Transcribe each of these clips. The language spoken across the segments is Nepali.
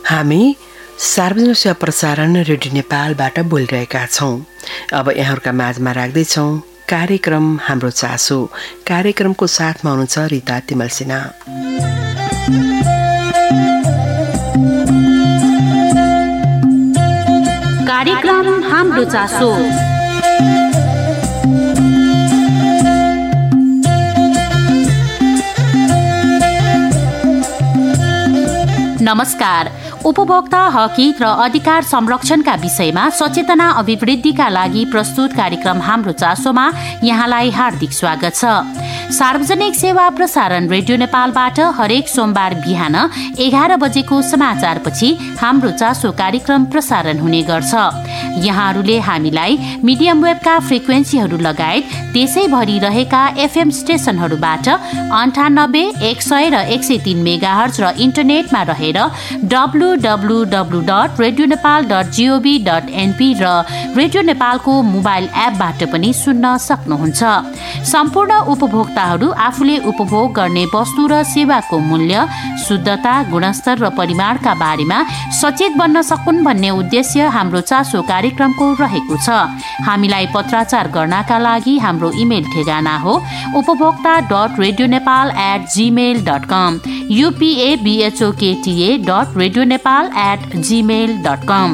हामी सार्वजनिक सेवा प्रसारण रेडियो नेपालबाट बोलिरहेका छौँ। अब यहाँहरूका माझमा राख्दैछौँ कार्यक्रम हाम्रो चासो। कार्यक्रमको साथमा हुनुहुन्छ रिता तिमल सिन्हा। कार्यक्रम हाम्रो चासो। नमस्कार। उपभोक्ता हक हित र अधिकार संरक्षणका विषयमा सचेतना अभिवृद्धिका लागि प्रस्तुत कार्यक्रम हाम्रो चासोमा यहाँलाई हार्दिक स्वागत छ। सार्वजनिक सेवा प्रसारण रेडियो नेपालबाट हरेक सोमबार बिहान 11 बजेको समाचारपछि हाम्रो चासो कार्यक्रम प्रसारण हुने गर्छ। यहाँहरूले हामीलाई मिडियम वेभका फ्रिक्वेन्सीहरू लगायत देशैभरि रहेका एफएम स्टेशनहरूबाट 98, 100 र 103 मेगाहर्ज र इन्टरनेटमा रहेर www.radionepal.gov.np र रेडियो नेपालको मोबाइल एपबाट पनि सुन्न सक्नुहुन्छ। सम्पूर्ण उपभोक्ताहरू आफूले उपभोग गर्ने वस्तु र सेवाको मूल्य, शुद्धता, गुणस्तर र परिमाणका बारेमा सचेत बन्न सकुन् भन्ने उद्देश्य हाम्रो चासो कार्यक्रमको रहेको छ। हामीलाई पत्राचार गर्नका लागि हाम्रो इमेल ठेगाना हो upabhokta.radionepal@gmail.com upabhokta.radionepal@gmail.com।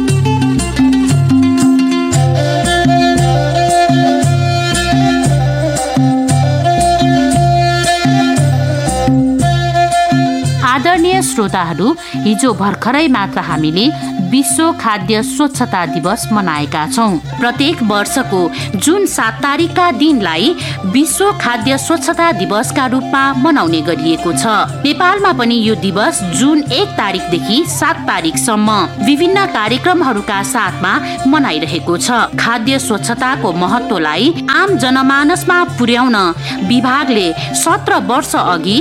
आदरणीय श्रोताहरू, हिजो भर्खरै मात्र हामीले विश्व खाद्य स्वच्छता दिवस मनाएका छौँ। प्रत्येक वर्षको जुन 7 तारिकका दिनलाई विश्व खाद्य स्वच्छता दिवसका रूपमा मनाउने गरिएको छ। नेपालमा पनि यो दिवस जुन 1 तारिकदेखि 7 तारिकसम्म विभिन्न कार्यक्रमहरूका साथमा मनाइरहेको छ। खाद्य स्वच्छताको महत्त्वलाई आम जनमानसमा पुर्याउन विभागले 17 वर्ष अघि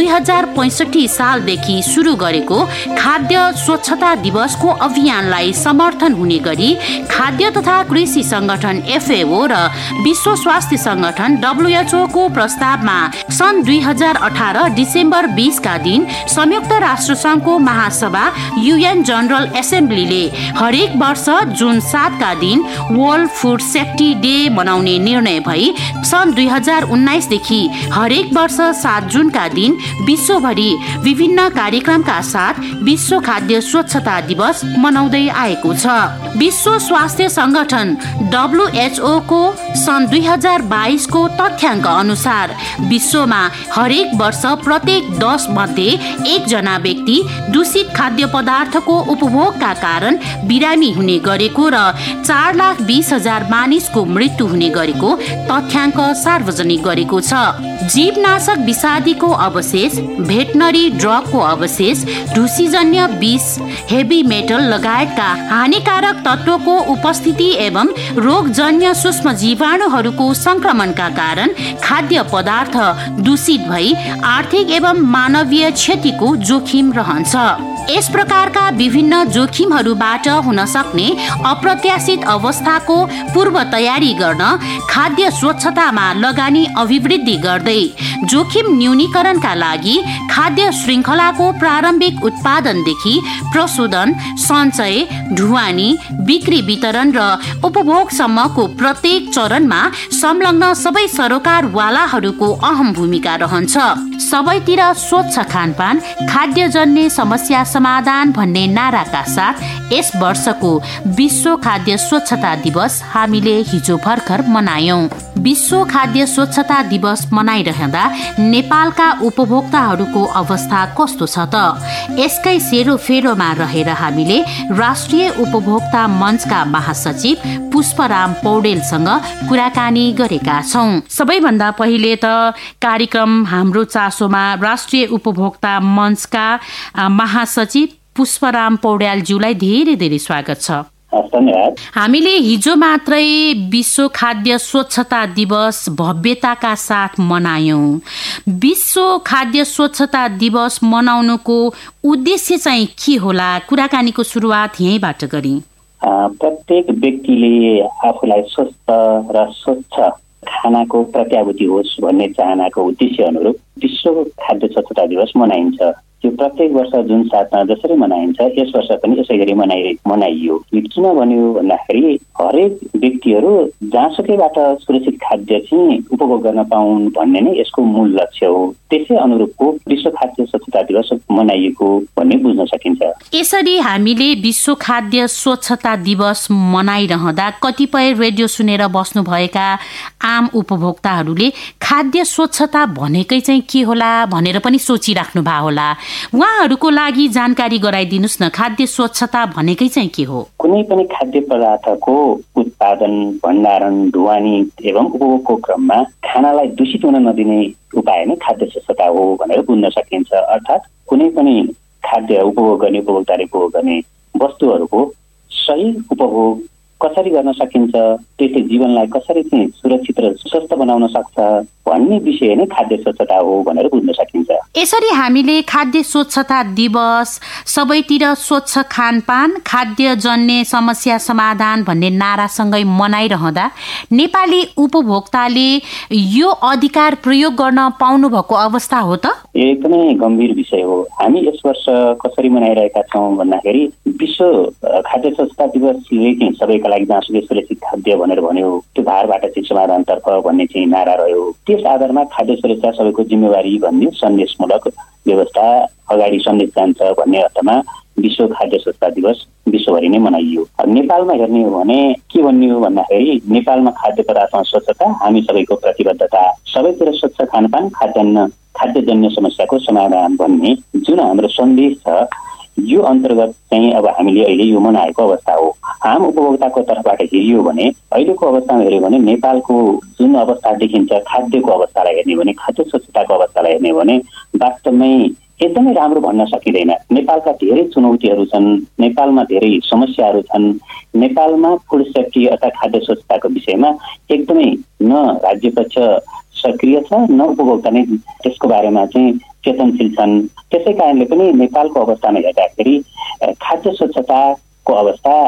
2065 सालदेखि सुरु गरेको खाद्य स्वच्छता दिवसको अभियानलाई समर्थन हुने गरी खाद्य तथा कृषि संगठन FAO र विश्व स्वास्थ्य संगठन WHO को प्रस्तावमा सन् 2018 डिसेम्बर 20 का दिन संयुक्त राष्ट्र संघको महासभा UN जनरल एसेम्ब्लीले हरेक वर्ष जुन 7 का दिन वर्ल्ड फुड सेफ्टी डे मनाउने निर्णय भई सन् 2019 देखि हरेक वर्ष 7 जुन का दिन विश्वभरि विभिन्न कार्यक्रमका साथ विश्व खाद्य स्वच्छता दिवस मनाउँदै आएको छ। विश्व स्वास्थ्य संगठन WHO को सन् 2022 को तथ्याङ्क अनुसार विश्वमा हरेक वर्ष प्रत्येक 10 मध्ये 1 जना व्यक्ति दूषित खाद्य पदार्थको उपभोगका कारण बिरामी हुने गरेको र 4,20,000 मानिसको मृत्यु हुने गरेको तथ्याङ्क सार्वजनिक गरेको छ। जीवनाशक विषादीको अवशेष, भेटनरी ड्रगको अवशेष, ढुसीजन्य विष, हेभी मेटल लगायतका हानिकारक तत्त्वको उपस्थिति एवं रोगजन्य सूक्ष्म जीवाणुहरूको संक्रमणका कारण खाद्य पदार्थ दूषित भई आर्थिक एवं मानवीय क्षतिको जोखिम रहन्छ। यस प्रकारका विभिन्न जोखिमहरूबाट हुन सक्ने अप्रत्याशित अवस्थाको पूर्व तयारी गर्न खाद्य स्वच्छतामा लगानी अभिवृद्धि गर्दै जोखिम न्यूनीकरणका लागि खाद्य श्रृङ्खलाको प्रारम्भिक उत्पादनदेखि प्रशोधन, सञ्चय, ढुवानी, बिक्री, वितरण र उपभोगसम्मको प्रत्येक चरणमा संलग्न सबै सरोकारवालाहरूको अहम भूमिका रहन्छ। सबैतिर स्वच्छ खानपान, खाद्यजन्य समस्या समाधान भन्ने नाराका साथ यस वर्षको विश्व खाद्य स्वच्छता दिवस हामीले हिजो भर्खर मनायौं। विश्व खाद्य स्वच्छता दिवस मनाइरहँदा नेपालका उपभोक्ताहरूको अवस्था कस्तो छ त? यसकै सेरोफेरोमा रहेर हामीले राष्ट्रिय उपभोक्ता मञ्चका महासचिव पुष्पराम पौडेलसँग कुराकानी गरेका छौं। सबैभन्दा पहिले त कार्यक्रम हाम्रो चासोमा राष्ट्रिय उपभोक्ता मञ्चका महासचिव पुष्पराम पौडेलज्यूलाई धेरै धेरै स्वागत छ। हामीले हिजो मात्रै विश्व खाद्य स्वच्छता दिवस भव्यताका साथ मनायौं। विश्व खाद्य स्वच्छता दिवस मनाउनुको उद्देश्य चाहिँ के होला? कुराकानीको सुरुवात यहीँबाट गरौँ। प्रत्येक व्यक्तिले आफूलाई स्वस्थ र स्वच्छ खानाको प्रत्याभूति होस् भन्ने चाहनाको उद्देश्य अनुरूप विश्व खाद्य स्वच्छता दिवस मनाइन्छ। यो प्रत्येक वर्ष जुन 7मा जसरी मनाइन्छ यस वर्ष पनि यसै गरी मनाइयो। किन भन्यो भन्दाखेरि हरेक व्यक्तिहरू जहाँसुकैबाट सुरक्षित खाद्य चाहिँ उपभोग गर्न पाउन् भन्ने नै यसको मूल लक्ष्य हो। त्यसै अनुरूपको विश्व खाद्य स्वच्छता दिवस मनाइएको भन्ने बुझ्न सकिन्छ। यसरी हामीले विश्व खाद्य स्वच्छता दिवस मनाइरहँदा कतिपय रेडियो सुनेर बस्नुभएका आम उपभोक्ताहरूले खाद्य स्वच्छता भनेकै चाहिँ के होला भनेर पनि सोचिराख्नु भएको होला। उहाँहरूको लागि जानकारी गराइदिनुस् न, खाद्य स्वच्छता भनेकै चाहिँ के हो? कुनै पनि खाद्य पदार्थको उत्पादन, भण्डारण, ढुवानी एवं उपभोगको क्रममा खानालाई दूषित हुन नदिने उपाय नै खाद्य स्वच्छता हो भनेर बुझ्न सकिन्छ। अर्थात् कुनै पनि खाद्य उपभोग गर्ने, उपभोक्ताले उपभोग गर्ने वस्तुहरूको सही उपभोग कसरी गर्न सकिन्छ, त्यसले जीवनलाई कसरी चाहिँ सुरक्षित र स्वस्थ बनाउन सक्छ भन्ने विषय नै खाद्य स्वच्छता हो भनेर बुझ्न सकिन्छ। यसरी हामीले खाद्य स्वच्छता दिवस, सबैतिर स्वच्छ खानपान, खाद्यजन्य समस्या समाधान भन्ने नारासँगै मनाइरहँदा नेपाली उपभोक्ताले यो अधिकार प्रयोग गर्न पाउनु भएको अवस्था हो त? एकदमै गम्भीर विषय हो। हामी यस वर्ष कसरी मनाइरहेका छौँ भन्दाखेरि विश्व खाद्य स्वच्छता दिवसले चाहिँ सबैका लागि जहाँसुकै सुरक्षित खाद्य भनेर भन्यो, त्यो भारबाट चाहिँ समाधानतर्फ भन्ने चाहिँ नारा रह्यो। त्यस आधारमा खाद्य सुरक्षा सबैको जिम्मेवारी भन्ने सन्देशमूलक व्यवस्था अगाडि सन्देश जान्छ भन्ने अर्थमा विश्व खाद्य स्वच्छता दिवस विश्वभरि नै मनाइयो। नेपालमा हेर्ने हो भने के भन्ने हो भन्दाखेरि नेपालमा खाद्य पदार्थमा स्वच्छता हामी सबैको प्रतिबद्धता, सबैतिर स्वच्छ खानपान, खाद्यजन्य समस्याको समाधान भन्ने जुन हाम्रो सन्देश छ यो अन्तर्गत चाहिँ अब हामीले अहिले यो मनाएको अवस्था हो। आम उपभोक्ताको तर्फबाट हेरियो भने अहिलेको अवस्थामा हेऱ्यो भने नेपालको जुन अवस्था देखिन्छ, खाद्यको अवस्थालाई हेर्ने भने, खाद्य स्वच्छताको अवस्थालाई हेर्ने भने वास्तवमै एकदमै राम्रो भन्न सकिँदैन। नेपालका धेरै चुनौतीहरू छन्, नेपालमा धेरै समस्याहरू छन्। नेपालमा फुड सेफ्टी अर्थात् खाद्य स्वच्छताको विषयमा एकदमै न राज्य पक्ष सक्रिय छ, न उपभोक्ता नै त्यसको बारेमा चाहिँ चेतनशील छन्। त्यसै कारणले पनि नेपालको अवस्थामा हेर्दाखेरि खाद्य स्वच्छताको अवस्था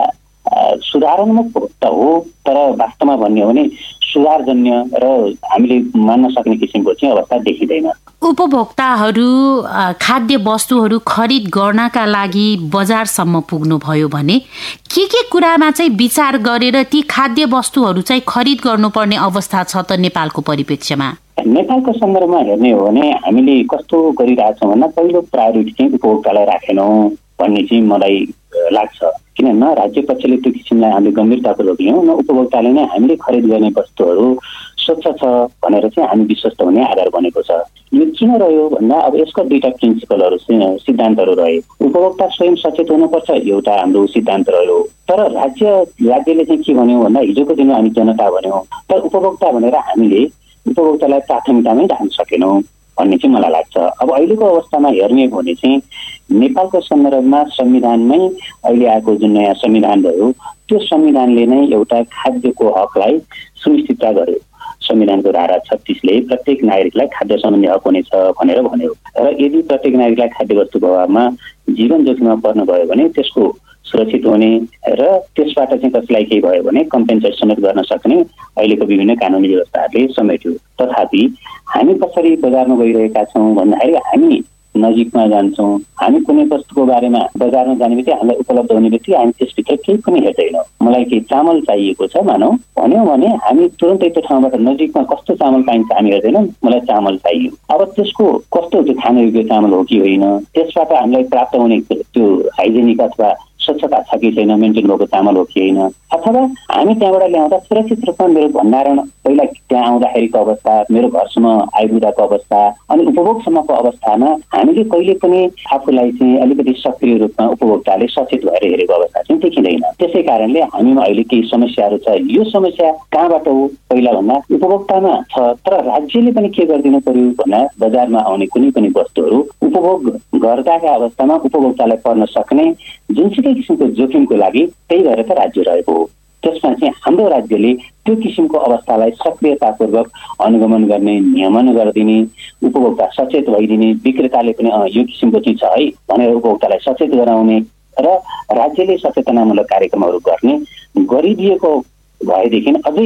सुधारोन्मुख त हो, तर वास्तवमा भन्ने हो भने सुधारजन्य र हामीले मान्न सक्ने किसिमको चाहिँ अवस्था देखिँदैन। उपभोक्ताहरू खाद्य वस्तुहरू खरिद गर्नका लागि बजारसम्म पुग्नुभयो भने के कुरामा चाहिँ विचार गरेर ती खाद्य वस्तुहरू चाहिँ खरिद गर्नुपर्ने अवस्था छ त नेपालको परिप्रेक्ष्यमा? नेपालको सन्दर्भमा हेर्ने हो भने हामीले कस्तो गरिरहेछौँ भन्दा पहिलो प्रायोरिटी चाहिँ उपभोक्तालाई राखेनौँ भन्ने चाहिँ मलाई लाग्छ। किन न राज्य पक्षले त्यो किसिमलाई हामीले गम्भीरतापूर्वक लियौँ, न उपभोक्ताले नै हामीले खरिद गर्ने वस्तुहरू स्वच्छ छ भनेर चाहिँ हामी विश्वस्त हुने आधार बनेको छ। यो किन रह्यो भन्दा अब यसको दुईटा प्रिन्सिपलहरू, सिद्धान्तहरू रहे। उपभोक्ता स्वयं सचेत हुनुपर्छ एउटा हाम्रो सिद्धान्त रह्यो, तर राज्यले चाहिँ के भन्यो भन्दा हिजोको दिनमा हामी जनता भन्यौँ, तर उपभोक्ता भनेर हामीले उपभोक्तालाई प्राथमिकतामै राख्न सकेनौँ भन्ने चाहिँ मलाई लाग्छ। अब अहिलेको अवस्थामा हेर्ने हो भने चाहिँ नेपालको सन्दर्भमा संविधानमै अहिले आएको जुन नयाँ संविधान भयो त्यो संविधानले नै एउटा खाद्यको हकलाई सुनिश्चितता गर्यो। संविधानको धारा 36ले प्रत्येक नागरिकलाई खाद्य सम्बन्धी हक हुनेछ भनेर भन्यो र यदि प्रत्येक नागरिकलाई खाद्य वस्तुको अभावमा जीवन जोखिममा पर्नु भयो भने त्यसको सुरक्षित हुने र त्यसबाट चाहिँ कसैलाई केही भयो भने कम्पेन्सेट समेत गर्न सक्ने अहिलेको विभिन्न कानुनी व्यवस्थाहरूले समेट्यो। तथापि हामी कसरी बजारमा गइरहेका छौँ भन्दाखेरि हामी नजिकमा जान्छौँ, हामी कुनै वस्तुको बारेमा बजारमा जाने बित्तिकै हामीलाई उपलब्ध हुने बित्तिकै हामी त्यसभित्र केही पनि हेर्दैनौँ। मलाई केही चामल चाहिएको छ भन्यौँ भने हामी तुरन्तै त्यो ठाउँबाट नजिकमा कस्तो चामल पाइन्छ हामी हेर्दैनौँ, मलाई चामल चाहियो। अब त्यसको कस्तो त्यो खानयोग्य चामल हो कि होइन, त्यसबाट हामीलाई प्राप्त हुने त्यो हाइजेनिक अथवा स्वच्छता छ कि छैन, मेन्टेन भएको चामल हो कि होइन, अथवा हामी त्यहाँबाट ल्याउँदा सुरक्षित रूपमा मेरो भण्डारण पहिला त्यहाँ आउँदाखेरिको अवस्था, मेरो घरसम्म आइपुग्दाको अवस्था अनि उपभोगसम्मको अवस्थामा हामीले कहिले पनि आफूलाई चाहिँ अलिकति सक्रिय रूपमा उपभोक्ताले सचेत भएर हेरेको अवस्था चाहिँ देखिँदैन। त्यसै कारणले हामीमा अहिले केही समस्याहरू छ। यो समस्या कहाँबाट हो? पहिला भन्दा उपभोक्तामा छ, तर राज्यले पनि के गरिदिनु पर्यो भन्दा बजारमा आउने कुनै पनि वस्तुहरू उपभोग गर्दाका अवस्थामा उपभोक्तालाई पर्न सक्ने जुनसुकै किसिमको जोखिमको लागि त्यही भएर त राज्य रहेको हो। त्यसमा चाहिँ हाम्रो राज्यले त्यो किसिमको अवस्थालाई सक्रियतापूर्वक अनुगमन गर्ने, नियमन गरिदिने, उपभोक्ता सचेत भइदिने, विक्रेताले पनि यो किसिमको चिज छ है भनेर उपभोक्तालाई सचेत गराउने र राज्यले सचेतनामूलक कार्यक्रमहरू गर्ने गरिदिएको भएदेखि अझै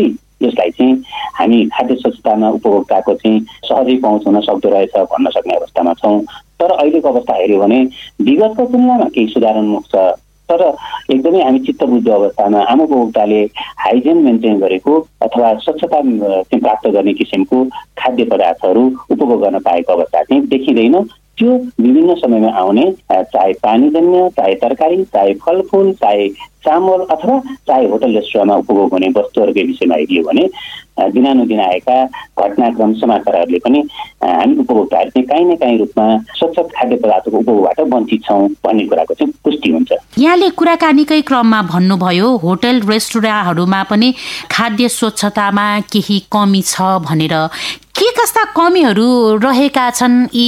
यसलाई चाहिँ हामी खाद्य स्वच्छतामा उपभोक्ताको चाहिँ सहजै पहुँच हुन सक्दो रहेछ भन्न सक्ने अवस्थामा छौँ। तर अहिलेको अवस्था हेऱ्यो भने विगतको तुलनामा केही सुधारोन्मुख छ, तर एकदमै हामी चित्त बुझ्दो अवस्थामा आम उपभोक्ताले हाइजिन मेन्टेन गरेको अथवा स्वच्छता चाहिँ प्राप्त गर्ने किसिमको खाद्य पदार्थहरू उपभोग गर्न पाएको अवस्था चाहिँ देखिँदैन। त्यो विभिन्न समयमा आउने चाहे पानीजन्य, चाहे तरकारी, चाहे फलफुल, चाहे चामल अथवा चाहे होटल रेस्टुरेन्टमा उपभोग हुने वस्तुहरूकै विषयमा हेरियो भने दिनानुदिन आएका घटनाक्रम समाचारहरूले पनि हामी उपभोक्ताहरू चाहिँ काहीँ न काहीँ रूपमा स्वच्छ खाद्य पदार्थको उपभोगबाट वञ्चित छौँ भन्ने कुराको चाहिँ पुष्टि हुन्छ। यहाँले कुराकानीकै क्रममा भन्नुभयो होटल रेस्टुरेन्टहरूमा पनि खाद्य स्वच्छतामा केही कमी छ भनेर। के कस्ता कमीहरू रहेका छन् यी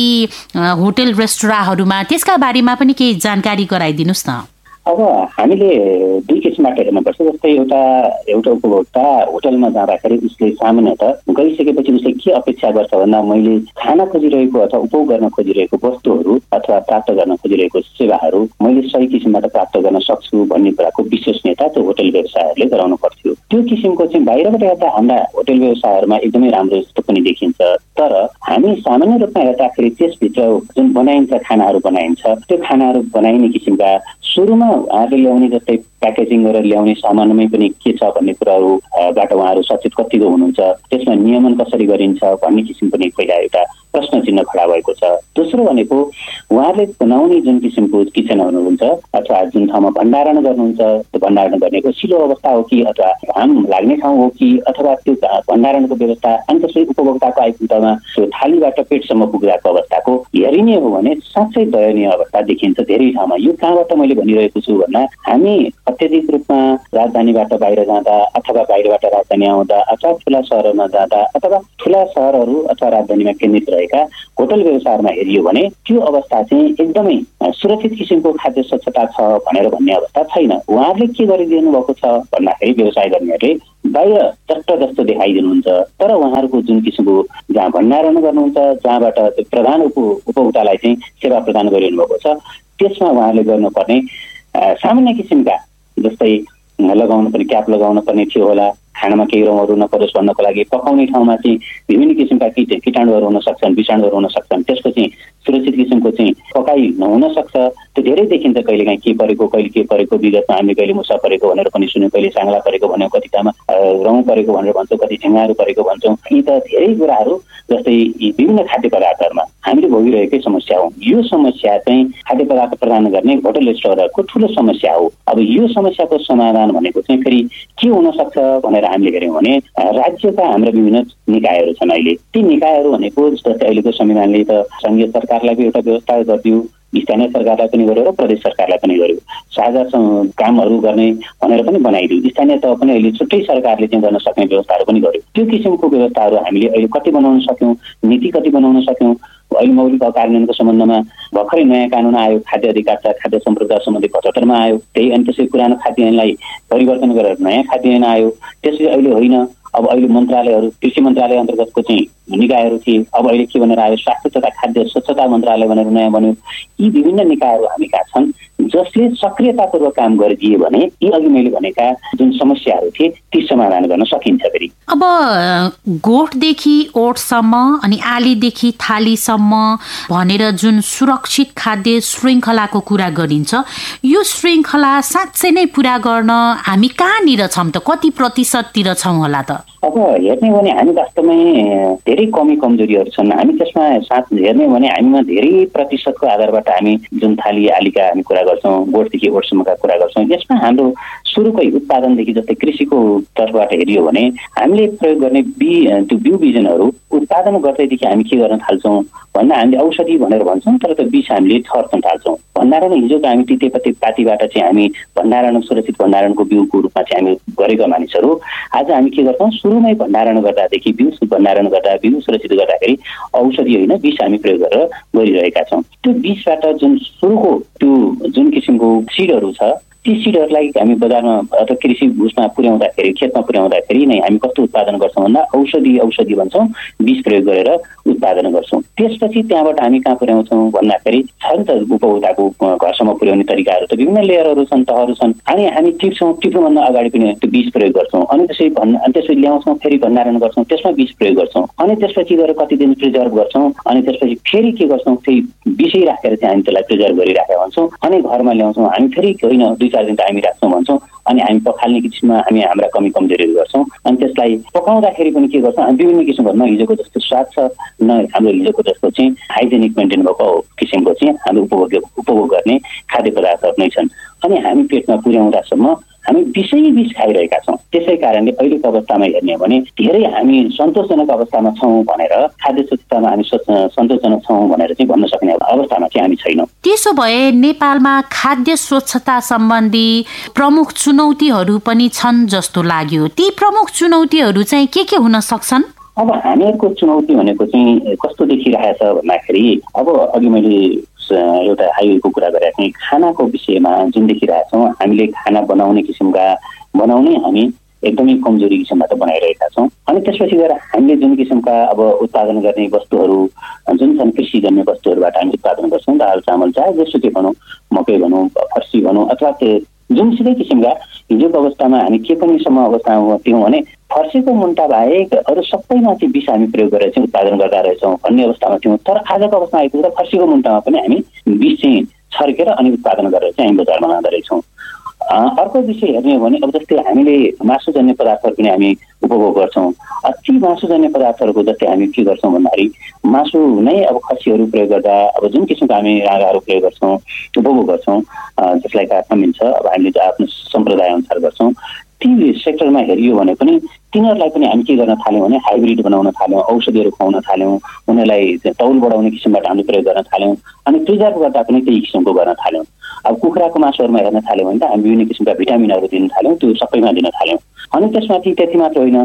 होटल रेस्टुरेन्टहरूमा, त्यसका बारेमा पनि केही जानकारी गराइदिनुहोस् न। अब हामीले दुई किसिमबाट हेर्नुपर्छ। जस्तै एउटा उपभोक्ता होटलमा जाँदाखेरि उसले सामान्यतः गइसकेपछि उसले के अपेक्षा गर्छ भन्दा मैले खान खोजिरहेको अथवा उपभोग गर्न खोजिरहेको वस्तुहरू अथवा प्राप्त गर्न खोजिरहेको सेवाहरू मैले सही किसिमबाट प्राप्त गर्न सक्छु भन्ने कुराको विश्वसनीयता त्यो होटल व्यवसायहरूले गराउनु पर्थ्यो। त्यो किसिमको चाहिँ बाहिरबाट हेर्दा हाम्रा होटल व्यवसायहरूमा एकदमै राम्रो जस्तो पनि देखिन्छ, तर हामी सामान्य रूपमा हेर्दाखेरि त्यसभित्र जुन बनाइन्छ खानाहरू बनाइन्छ त्यो खानाहरू बनाइने किसिमका सुरुमा उहाँहरूले ल्याउने जस्तै प्याकेजिङ गरेर ल्याउने सामानमै पनि के छ भन्ने कुराहरूबाट उहाँहरू सचेत कतिको हुनुहुन्छ, त्यसमा नियमन कसरी गरिन्छ भन्ने किसिम पनि पहिला एउटा प्रश्न चिन्ह खडा भएको छ। दोस्रो भनेको उहाँहरूले बनाउने जुन किसिमको किचनहरू हुन्छ अथवा जुन ठाउँमा भण्डारण गर्नुहुन्छ त्यो भण्डारण गर्नेको सिलो अवस्था हो कि अथवा घाम लाग्ने ठाउँ हो कि अथवा त्यो भण्डारणको व्यवस्था अनि त्यसपछि उपभोक्ताको आइपुग्दामा त्यो थालीबाट पेटसम्म पुग्दाको अवस्थाको हेरिने हो भने साँच्चै दयनीय अवस्था देखिन्छ धेरै ठाउँमा। यो कहाँबाट मैले भनिरहेको छु भन्दा हामी अत्यधिक रूपमा राजधानीबाट बाहिर जाँदा अथवा बाहिरबाट राजधानी आउँदा अथवा ठुला सहरहरूमा जाँदा अथवा ठुला सहरहरू अथवा राजधानीमा केन्द्रित रहेका होटल व्यवसायमा हेरियो भने त्यो अवस्था चाहिँ एकदमै सुरक्षित किसिमको खाद्य स्वच्छता छ भनेर भन्ने अवस्था छैन। उहाँहरूले के गरिदिनु भएको छ भन्दाखेरि व्यवसाय गर्नेहरूले बाहिर चट्ट जस्तो देखाइदिनुहुन्छ, तर उहाँहरूको जुन किसिमको जहाँ भण्डारण गर्नुहुन्छ जहाँबाट प्रधान उपभोक्तालाई चाहिँ सेवा प्रदान गरिरहनु भएको छ त्यसमा उहाँहरूले गर्नुपर्ने सामान्य किसिमका जस्तै लगाउनु पर्ने क्याप लगाउनु पर्ने थियो होला, खानामा केही रौँहरू नपरोस् भन्नको लागि पकाउने ठाउँमा चाहिँ विभिन्न किसिमका कीटाणुहरू हुन सक्छन्, विषाणुहरू हुन सक्छन्, त्यसको चाहिँ सुरक्षित किसिमको चाहिँ पकाइ नहुन सक्छ। त्यो धेरै देखिन्छ, कहिलेकाहीँ के परेको कहिले के परेको, विगतमा हामीले कहिले मुसा परेको भनेर पनि सुन्यौँ, कहिले साङ्ला परेको भन्यौँ, कति ठाउँमा रौँ परेको भनेर भन्छौँ, कति झिङ्गाहरू परेको भन्छौँ। यी त धेरै कुराहरू जस्तै विभिन्न खाद्य पदार्थहरूमा हामीले भोगिरहेकै समस्या हो। यो समस्या चाहिँ खाद्य पदार्थ प्रदान गर्ने होटल रेस्टुरेन्टको ठुलो समस्या हो। अब यो समस्याको समाधान भनेको चाहिँ फेरि के हुन सक्छ भनेर हामीले हेऱ्यौँ भने राज्यका हाम्रा विभिन्न निकायहरू छन्। अहिले ती निकायहरू भनेको जस्तै अहिलेको संविधानले त संघीय सरकारलाई पनि एउटा व्यवस्था गरिदियो, स्थानीय सरकारलाई पनि गर्यो र प्रदेश सरकारलाई पनि गर्यो, साझा कामहरू गर्ने भनेर पनि बनाइदियो, स्थानीय तह पनि अहिले छुट्टै सरकारले चाहिँ गर्न सक्ने व्यवस्थाहरू पनि गर्यो। त्यो किसिमको व्यवस्थाहरू हामीले अहिले कति बनाउन सक्यौँ, नीति कति बनाउन सक्यौँ। अहिले मौलिक कार्यान्वयनको सम्बन्धमा भर्खरै नयाँ कानुन आयो, खाद्य अधिकार खाद्य सम्प्रदाय सम्बन्धी ७५ मा आयो, त्यही अनि त्यसै पुरानो खाद्य ऐनलाई परिवर्तन गरेर नयाँ खाद्य ऐन आयो। त्यसपछि अहिले होइन, अब अहिले मन्त्रालयहरू कृषि मन्त्रालय अन्तर्गतको चाहिँ निकायहरू थिए, अब अहिले के भनेर आयो स्वास्थ्य तथा खाद्य स्वच्छता मन्त्रालय भनेर नयाँ बन्यो। यी विभिन्न निकायहरू हामी कहाँ छन् जसले सक्रियतापूर्वक काम गरिदिए भने यी अघि मैले भनेका जुन समस्याहरू थिए ती समाधान गर्न सकिन्छ। फेरि अब गोठदेखि ओठसम्म अनि आलीदेखि थालीसम्म भनेर जुन सुरक्षित खाद्य श्रृङ्खलाको कुरा गरिन्छ, यो श्रृङ्खला साँच्चै नै पुरा गर्न हामी कहाँनिर छौँ त, कति प्रतिशततिर छौँ होला त? अब हेर्ने भने हामी वास्तवमै धेरै कमजोरीहरू छन्। हामी त्यसमा साथ हेर्ने भने हामीमा धेरै प्रतिशतको आधारबाट हामी जुन थाली आलीका हामी कुरा गर्छौँ, गोठदेखि ओठसम्मका कुरा गर्छौँ, यसमा हाम्रो सुरुकै उत्पादनदेखि जस्तै कृषिको तर्फबाट हेरियो भने हामीले प्रयोग गर्ने त्यो बिउ बिजनहरू उत्पादन गर्दैदेखि हामी के गर्न थाल्छौँ भन्दा हामीले औषधि भनेर भन्छौँ, तर त्यो बिच हामीले छर्न थाल्छौँ। भण्डारण हिजोको हामी तितेपाती पातीबाट चाहिँ हामी भण्डारण सुरक्षित भण्डारणको बिउको रूपमा चाहिँ हामी गरेका मानिसहरू आज हामी के गर्छौँ, सुरुमै भण्डारण गर्दादेखि बिउ भण्डारण गर्दा बिउ सुरक्षित गर्दाखेरि औषधि होइन विष हामी प्रयोग गरेर गरिरहेका छौँ। त्यो विषबाट जुन सुरुको त्यो जुन किसिमको सिडहरू छ ती सिडहरूलाई हामी बजारमा अथवा कृषि उसमा पुर्याउँदाखेरि खेतमा पुर्याउँदाखेरि नै हामी कस्तो उत्पादन गर्छौँ भन्दा औषधि भन्छौँ, विष प्रयोग गरेर उत्पादन गर्छौँ। त्यसपछि त्यहाँबाट हामी कहाँ पुर्याउँछौँ भन्दाखेरि छ नि त उपभोक्ताको घरसम्म पुर्याउने तरिकाहरू त विभिन्न लेयरहरू छन्, तहहरू छन्। अनि हामी टिप्नुभन्दा अगाडि पनि त्यो विष प्रयोग गर्छौँ, अनि त्यसपछि ल्याउँछौँ, फेरि भण्डारण गर्छौँ, त्यसमा विष प्रयोग गर्छौँ, अनि त्यसपछि गएर कति दिन प्रिजर्भ गर्छौँ, अनि त्यसपछि फेरि के गर्छौँ, त्यही विषै राखेर चाहिँ हामी त्यसलाई प्रिजर्भ गरिराखेका हुन्छौँ, अनि घरमा ल्याउँछौँ, हामी फेरि होइन 2-4 दिन त हामी राख्छौँ भन्छौँ, अनि हामी पखाल्ने किसिममा हामी हाम्रा कमजोरीहरू गर्छौँ। अनि त्यसलाई पकाउँदाखेरि पनि के गर्छौँ, हामी विभिन्न किसिमको न हिजोको जस्तो स्वाद छ, न हाम्रो हिजोको जस्तो चाहिँ हाइजेनिक मेन्टेन भएको किसिमको चाहिँ हाम्रो उपभोग गर्ने खाद्य पदार्थहरू नै छन्। अनि हामी पेटमा पुर्याउँदासम्म हामी विष खाइरहेका छौँ। त्यसै कारणले अहिलेको अवस्थामा हेर्ने हो भने धेरै हामी सन्तोषजनक अवस्थामा छौँ भनेर, खाद्य स्वच्छतामा हामी सन्तोषजनक छौँ भनेर चाहिँ भन्न सक्ने अवस्थामा चाहिँ हामी छैनौँ। त्यसो भए नेपालमा खाद्य स्वच्छता सम्बन्धी प्रमुख चुनौतीहरू पनि छन् जस्तो लाग्यो। ती प्रमुख चुनौतीहरू चाहिँ के हुन सक्छन्? अब हामीहरूको चुनौती भनेको चाहिँ कस्तो देखिरहेछ भन्दाखेरि, अब अघि मैले एउटा हाइवेको कुरा गरेको थिएँ, खानाको विषयमा जुन देखिरहेछौँ, हामीले खाना बनाउने हामी एकदमै कमजोरी किसिमबाट बनाइरहेका छौँ। अनि त्यसपछि गएर हामीले जुन किसिमका अब उत्पादन गर्ने वस्तुहरू जुन छन्, कृषिजन्य वस्तुहरूबाट हामी उत्पादन गर्छौँ, दाल चामल चाहे जेसुकै भनौँ, मकै भनौँ, फर्सी भनौँ, अथवा जुनसुकै किसिमका हिजोको अवस्थामा हामी के पनि अवस्थामा थियौँ भने फर्सीको मुन्टा बाहेक अरू सबैमा चाहिँ विष हामी प्रयोग गरेर चाहिँ उत्पादन गर्दा रहेछौँ भन्ने अवस्थामा थियौँ। तर आजको अवस्थामा आइपुग्दा फर्सीको मुन्टामा पनि हामी विष चाहिँ छर्केर अनि उत्पादन गरेर चाहिँ हामी बजारमा लाँदो रहेछौँ। अर्को विषय हेर्ने हो भने अब जस्तै हामीले मासुजन्य पदार्थहरू पनि हामी उपभोग गर्छौँ। ती मासुजन्य पदार्थहरूको जस्तै हामी के गर्छौँ भन्दाखेरि मासु नै अब खसीहरू प्रयोग गर्दा अब जुन किसिमको हामी रागाहरू प्रयोग गर्छौँ, उपभोग गर्छौँ, जसलाई काट्न मिल्छ, अब हामीले आफ्नो सम्प्रदाय अनुसार गर्छौँ। ती सेक्टरमा हेरियो भने पनि तिनीहरूलाई पनि हामी के गर्न थाल्यौँ भने हाइब्रिड बनाउन थाल्यौँ, औषधिहरू खुवाउन थाल्यौँ, उनीहरूलाई तौल बढाउने किसिमबाट हामीले प्रयोग गर्न थाल्यौँ, अनि प्रिजर्भ गर्दा पनि त्यही किसिमको गर्न थाल्यौँ। अब कुखुराको मासुहरूमा हेर्न थाल्यौँ भने त हामी विभिन्न किसिमका भिटामिनहरू दिन थाल्यौँ, त्यो सबैमा दिन थाल्यौँ। अनि त्यसमाथि त्यति मात्र होइन,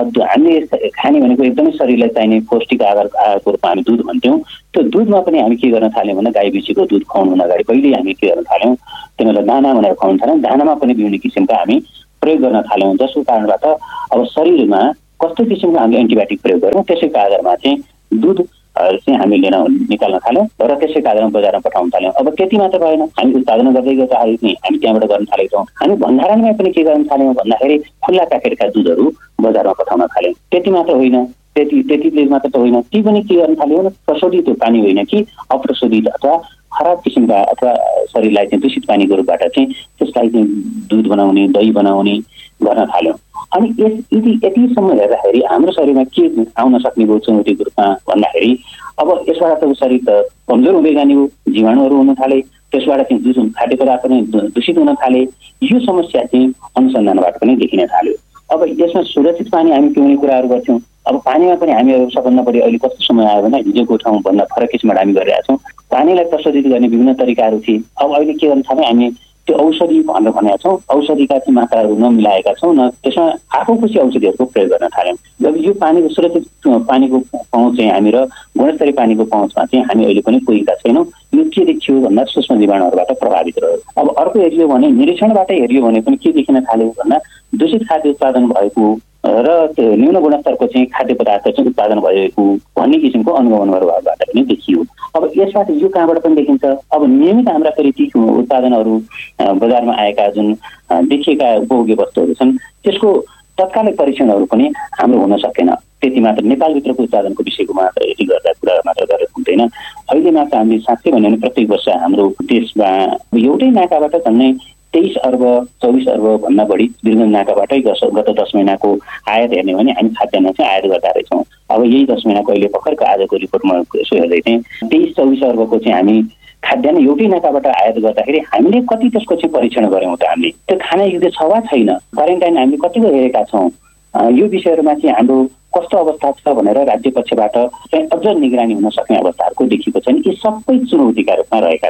हामीले खाने भनेको एकदमै शरीरलाई चाहिने पौष्टिक आहारको रूपमा हामी दुध भन्थ्यौँ। त्यो दुधमा पनि हामी के गर्न थाल्यौँ भने गाई बिचीको दुध खुवाउनु अगाडि पहिले हामी के गर्न थाल्यौँ, तिनीहरूलाई दाना भनेर खुवाउन थाल्यौँ। दानामा पनि विभिन्न किसिमका हामी प्रयोग गर्न थाल्यौँ, जसको कारणबाट अब शरीरमा कस्तो किसिमको हामीले एन्टिबायोटिक प्रयोग गऱ्यौँ, त्यसैको आधारमा चाहिँ दुध चाहिँ हामी निकाल्न थाल्यौँ र त्यसैको आधारमा बजारमा पठाउन थाल्यौँ। अब त्यति मात्र भएन, हामी उत्पादन गर्दै गर्दा हामी त्यहाँबाट गर्न थालेका छौँ। हामी भण्डारणमा पनि के गर्न थाल्यौँ भन्दाखेरि खुल्ला प्याकेटका दुधहरू बजारमा पठाउन थाल्यौँ। त्यति मात्र होइन, त्यति मात्र त होइन, ती पनि के गर्न थाल्यौँ, प्रशोधित पानी होइन कि अप्रशोधित अथवा खराब किसिमका अथवा शरीरलाई चाहिँ दूषित पानीको रूपबाट चाहिँ त्यसलाई चाहिँ दुध बनाउने, दही बनाउने गर्न थाल्यौँ। अनि यतिसम्म हेर्दाखेरि हाम्रो शरीरमा के आउन सक्ने भयो चुनौतीको रूपमा भन्दाखेरि अब यसबाट त शरीर त कमजोर हुँदै जाने हो, जीवाणुहरू हुन थाले, त्यसबाट चाहिँ जुन खाद्य पदार्थ पनि दूषित हुन थाले। यो समस्या चाहिँ अनुसन्धानबाट पनि देखिन थाल्यो। अब यसमा सुरक्षित पानी हामी पिउने कुराहरू गर्थ्यौँ। अब पानीमा पनि हामीहरू सबभन्दा बढी अहिले कस्तो समय आयो भने हिजोको ठाउँभन्दा फरक किसिमबाट हामी गरिरहेका छौँ। पानीलाई प्रशोधित गर्ने विभिन्न तरिकाहरू थिए। अब अहिले के गर्न थाल्यौँ, हामी त्यो औषधि भनेर भनेका छौँ, औषधिका चाहिँ मात्राहरू नमिलाएका छौँ, न त्यसमा आफू खुसी औषधिहरूको प्रयोग गर्न थाल्यौँ। जब यो पानीको सुरक्षित पानीको पहुँच चाहिँ हामी र गुणस्तरीय पानीको पहुँचमा चाहिँ हामी अहिले पनि पुगेका छैनौँ। यो के देखियो भन्दा सूक्ष्म जीवाणुहरूबाट प्रभावित रह्यो। अब अर्को हेरियो भने निरीक्षणबाट हेरियो भने पनि के देखिन थाल्यो भन्दा दूषित खाद्य उत्पादन भएको र त्यो न्यून गुणस्तरको चाहिँ खाद्य पदार्थ चाहिँ उत्पादन भएको भन्ने किसिमको अनुगमनबाट पनि देखियो। अब यसबाट यो कहाँबाट पनि देखिन्छ, अब नियमित हाम्रा फेरि ती उत्पादनहरू बजारमा आएका जुन देखिएका उपभोग्य वस्तुहरू छन् त्यसको तत्कालै परीक्षणहरू पनि हाम्रो हुन सकेन। त्यति मात्र नेपालभित्रको उत्पादनको विषयको मात्र यति गर्दा कुरा मात्र गरेर हुँदैन। अहिले मात्र हामीले साँच्चै भन्यो भने प्रत्येक वर्ष हाम्रो देशमा एउटै नाकाबाट झन्डै 23 अर्ब 24 अर्ब भन्दा बढी दीर्घ नाकाबाटै गत 10 महिनाको आयात हेर्ने हो भने हामी खाद्यान्न चाहिँ आयात गर्दा रहेछौँ। अब यही 10 महिनाको अहिले भर्खरको आजको रिपोर्टमा यसो हेर्दै थिएँ 23-24 अर्बको चाहिँ हामी खाद्यान्न एउटै नाकाबाट आयात गर्दाखेरि हामीले कति त्यसको चाहिँ परीक्षण गऱ्यौँ त, हामीले त्यो खाना योग्य छ वा छैन, क्वारेन्टाइन हामीले कतिको हेरेका छौँ, यो विषयहरूमा चाहिँ हाम्रो कस्तो अवस्था छ भनेर राज्य पक्षबाट चाहिँ अझ निगरानी हुन सक्ने अवस्थाहरूको देखिएको छन्। यी सबै चुनौतीका रूपमा रहेका छन्।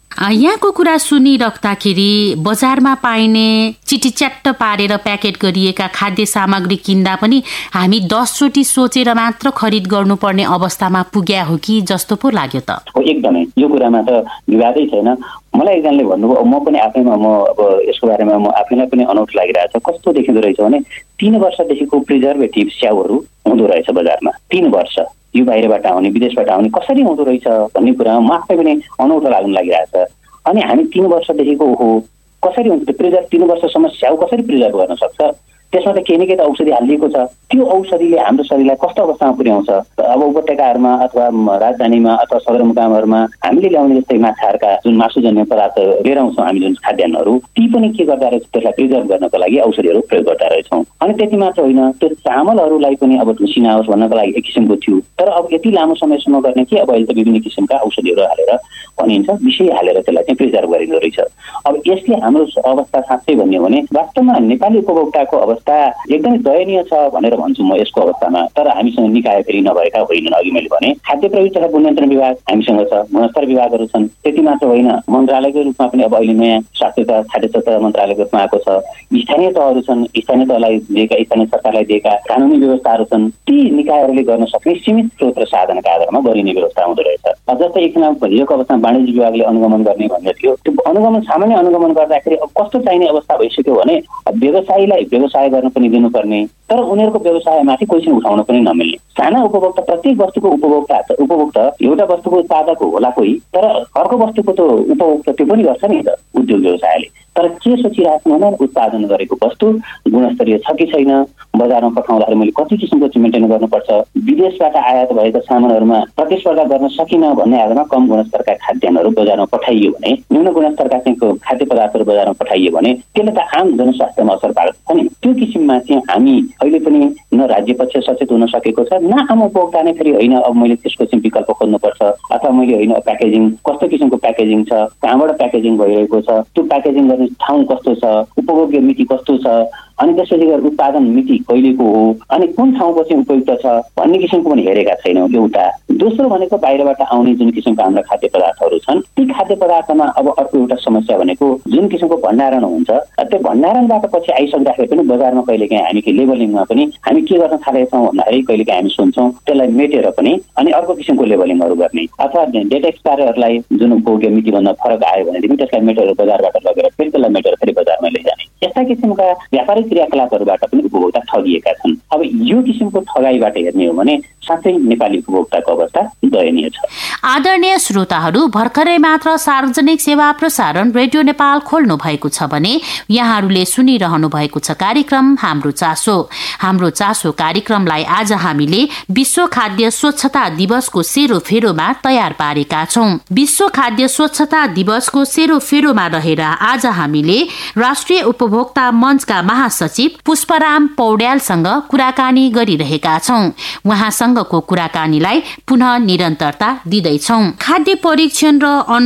यहाँको कुरा सुनिराख्दाखेरि बजारमा पाइने चिटिच्याट्ट पारेर प्याकेट गरिएका खाद्य सामग्री किन्दा पनि हामी 10 चोटि सोचेर मात्र खरिद गर्नुपर्ने अवस्थामा पुग्या हो कि जस्तो पो लाग्यो त। एकदमै यो कुरामा त विवादै छैन। मलाई एकजनाले भन्नुभयो, म पनि आफैमा अब यसको बारेमा म आफैलाई पनि अनौठो लागिरहेछ। कस्तो देखिँदो रहेछ भने 3 वर्षदेखिको प्रिजर्भेटिभ स्याउहरू हुँदो रहेछ बजारमा। 3 वर्ष यो बाहिरबाट आउने विदेशबाट आउने कसरी हुँदो रहेछ भन्ने कुरामा म आफै पनि अनौठो लाग्न लागिरहेछ। अनि हामी 3 वर्षदेखिको कसरी हुन्छ प्रिजर्भ 3 वर्षसम्म स्याउ कसरी प्रिजर्भ गर्न सक्छ? त्यसमा त केही न केही त औषधि हालिएको छ। त्यो औषधिले हाम्रो शरीरलाई कस्तो अवस्थामा पुर्याउँछ? अब उपत्यकाहरूमा अथवा राजधानीमा अथवा सदरमुकामहरूमा हामीले ल्याउने जस्तै माछाहरूका जुन मासुजन्य पदार्थ लिएर आउँछौँ हामी जुन खाद्यान्नहरू, ती पनि के गर्दा रहेछ त्यसलाई प्रिजर्भ गर्नको लागि औषधिहरू प्रयोग गर्दा रहेछौँ। अनि त्यति मात्र होइन, त्यो चामलहरूलाई पनि अब ढुसिनाओस् भन्नको लागि एक किसिमको थियो, तर अब यति लामो समयसम्म गर्ने कि अब अहिले त विभिन्न किसिमका औषधिहरू हालेर भनिन्छ विषय हालेर त्यसलाई चाहिँ प्रिजर्भ गरिँदो रहेछ। अब यसले हाम्रो अवस्था साँच्चै भन्ने हो भने वास्तवमा नेपाली उपभोक्ताको अवस्था एकदमै दयनीय छ भनेर भन्छु म यसको अवस्थामा। तर हामीसँग निकाय फेरि नभएका होइनन्। अघि मैले भने खाद्य प्रविधि तथा गुण नियन्त्रण विभाग हामीसँग छ, गुणस्तर विभागहरू छन्। त्यति मात्र होइन, मन्त्रालयको रूपमा पनि अब अहिले नयाँ स्वास्थ्य तथा खाद्य तथा मन्त्रालयको रूपमा आएको छ। स्थानीय तहहरू छन्, स्थानीय तहलाई दिएका स्थानीय सरकारलाई दिएका कानुनी व्यवस्थाहरू छन्। ती निकायहरूले गर्न सक्ने सीमित स्रोत र साधनका आधारमा गरिने व्यवस्था हुँदो रहेछ। जस्तै एकजना हिजोको अवस्थामा वाणिज्य विभागले अनुगमन गर्ने भन्ने थियो। त्यो अनुगमन सामान्य अनुगमन गर्दाखेरि अब कस्तो चाहिने अवस्था भइसक्यो भने व्यवसायीलाई व्यवसाय गर्न पनि दिनुपर्ने, तर उनीहरूको व्यवसायमाथि कोही उठाउन पनि नमिल्ने। साना उपभोक्ता प्रत्येक वस्तुको उपभोक्ता एउटा वस्तुको उत्पादक होला कोही, तर अर्को वस्तुको त उपभोक्ता त्यो पनि गर्छ नि त उद्योग व्यवसायले। तर के सोचिरहेको भने उत्पादन गरेको वस्तु गुणस्तरीय छ कि छैन, बजारमा पठाउँदाखेरि मैले कति किसिमको मेन्टेन गर्नुपर्छ, विदेशबाट आयात भएका सामानहरूमा प्रतिस्पर्धा गर्न सकिन भन्ने आधारमा कम गुणस्तरका खाद्यान्नहरू बजारमा पठाइयो भने, न्यून गुणस्तरका चाहिँ खाद्य पदार्थहरू बजारमा पठाइयो भने त्यसले त आम जनस्वास्थ्यमा असर पार्छ नि। त्यो किसिममा चाहिँ हामी अहिले पनि न राज्य पक्ष सचेत हुन सकेको छ, न आम उपभोक्ता नै फेरि होइन अब मैले त्यसको चाहिँ विकल्प खोज्नुपर्छ अथवा मैले होइन प्याकेजिङ कस्तो किसिमको प्याकेजिङ छ, कहाँबाट प्याकेजिङ भइरहेको छ, त्यो प्याकेजिङ गर्ने ठाउँ कस्तो छ, उपभोग्य मिति कस्तो छ, अनि त्यसपछि उत्पादन मिति कहिलेको हो, अनि कुन ठाउँको चाहिँ उपयुक्त छ भन्ने किसिमको पनि हेरेका छैनौँ एउटा। दोस्रो भनेको बाहिरबाट आउने जुन किसिमका हाम्रा खाद्य पदार्थहरू छन्, ती खाद्य पदार्थमा अब अर्को एउटा समस्या भनेको जुन किसिमको भण्डारण हुन्छ, त्यो भण्डारणबाट पछि आइसक्दाखेरि पनि बजारमा कहिलेकाहीँ हामी लेबलिङमा पनि हामी के गर्न थालेका छौँ भन्दाखेरि कहिलेकाहीँ हामी सुन्छौँ त्यसलाई मेटेर पनि अनि अर्को किसिमको लेबलिङहरू गर्ने, अथवा डेट एक्सपायरहरूलाई जुन उपभोग्य मितिभन्दा फरक आयो भनेदेखि त्यसलाई मेटेर बजारबाट लगेर फेरि त्यसलाई मेटेर फेरि बजारमा लैजाने, यस्ता किसिमका व्यापारिक क्रियाकलापहरूबाट पनि उपभोक्ता ठगिएका छन्। अब यो किसिमको ठगाइबाट हेर्ने हो भने साथै नेपाली उपभोक्ताको अवस्था दयनीय छ। आदरणीय श्रोताहरू, भर्खरै मात्र सार्वजनिक सेवा प्रसारण रेडियो नेपाल खोल्नु भएको छ भने यहाँहरूले सुनिरहनु भएको छ कार्यक्रम हाम्रो चासो। हाम्रो चासो कार्यक्रमलाई आज हामीले विश्व खाद्य स्वच्छता दिवसको सेरोफेरोमा तयार पारेका छौं। विश्व खाद्य स्वच्छता दिवसको सेरोफेरोमा रहेर आज हामीले राष्ट्रिय उपभोक्ता मञ्चका महासचिव पुष्पराम पौड्यालसँग कुराकानी गरिरहेका छौं। उहाँसँगको कुराकानीलाई पुनः निरन्तरता दिँदैछौं। खाद्य परीक्षण र